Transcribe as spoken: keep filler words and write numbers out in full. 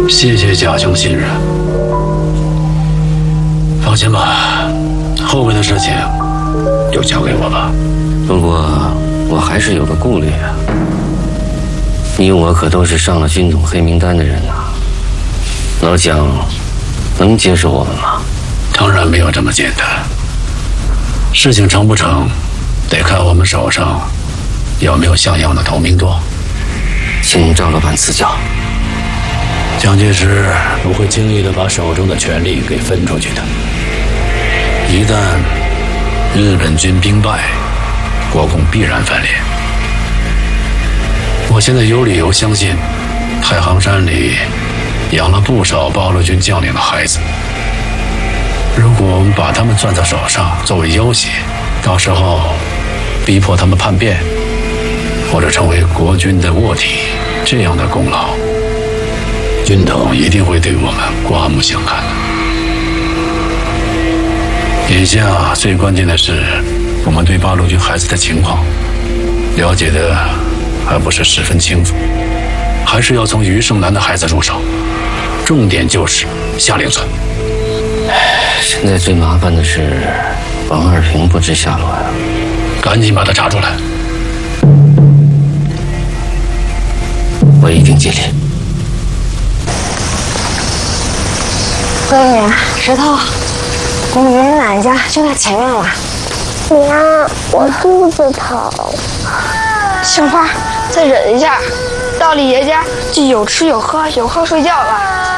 谢谢贾兄信任。放心吧，后面的事情就交给我吧。 不过我还是有个顾虑啊。你我可都是上了军统黑名单的人啊，老蒋能接受我们吗？ 当然没有这么简单。事情成不成，得看我们手上有没有像样的投名状。 请赵老板赐教。 蒋介石不会轻易地把手中的权力给分出去的。一旦日本军兵败，国共必然分裂。我现在有理由相信，太行山里养了不少八路军将领的孩子。如果我们把他们攥在手上作为要挟，到时候逼迫他们叛变，或者成为国军的卧底，这样的功劳，军统一定会对我们刮目相看的。眼下最关键的是，我们对八路军孩子的情况了解的还不是十分清楚，还是要从余胜男的孩子入手，重点就是夏令村。 现在最麻烦的是王二平不知下落呀， 赶紧把他查出来。 我一定尽力。 闺女，石头，我们爷爷奶奶家就在前面了。 娘，我肚子疼。 杏花，再忍一下，到了爷家就有吃有喝，有空睡觉了。